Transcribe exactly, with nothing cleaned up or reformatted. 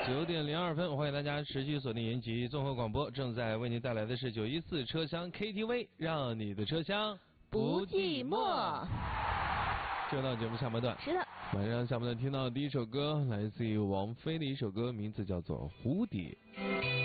九点零二分，欢迎大家持续锁定延吉综合广播，正在为您带来的是九一四车厢 K T V， 让你的车厢不寂寞。 就到节目下半段， 是的， 马上下半段听到的第一首歌来自于王菲的一首歌，名字叫做《蝴蝶》。